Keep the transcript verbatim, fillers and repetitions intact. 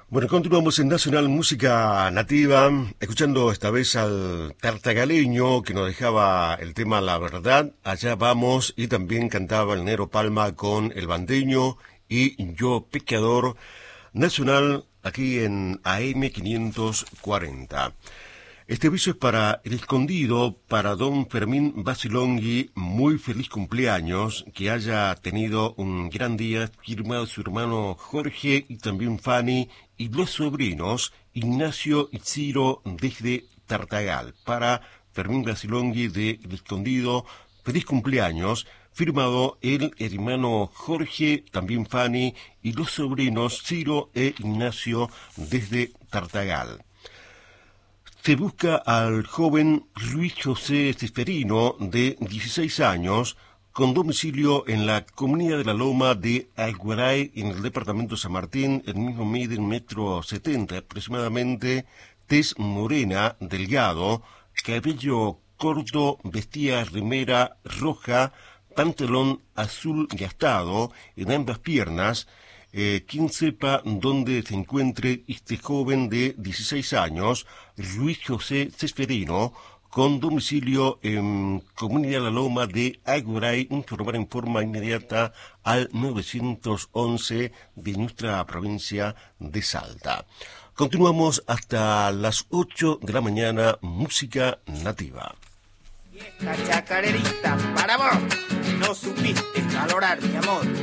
Bueno, continuamos en Nacional Música Nativa, escuchando esta vez al tartagaleño que nos dejaba el tema La Verdad, Allá Vamos, y también cantaba el Nero Palma con El Bandeño y Yo Pecador, Nacional aquí en A M quinientos cuarenta. Este aviso es para El Escondido, para don Fermín Basilonghi, muy feliz cumpleaños, que haya tenido un gran día, firmado su hermano Jorge y también Fanny, y los sobrinos Ignacio y Ciro desde Tartagal. Para Fermín Basilonghi de El Escondido, feliz cumpleaños, firmado el hermano Jorge, también Fanny, y los sobrinos Ciro e Ignacio desde Tartagal. Se busca al joven Luis José Ceferino, de dieciséis años, con domicilio en la comunidad de La Loma de Aguaray, en el departamento de San Martín. El mismo mide un metro setenta aproximadamente, tez morena, delgado, cabello corto, vestía remera roja, pantalón azul gastado en ambas piernas. Eh, quien sepa dónde se encuentre este joven de dieciséis años, Luis José Ceferino, con domicilio en Comunidad La Loma de Aguaray, informar en forma inmediata al nueve once de nuestra provincia de Salta. Continuamos hasta las ocho de la mañana, música nativa. Vieja chacarerita, para vos, no supiste valorar mi amor.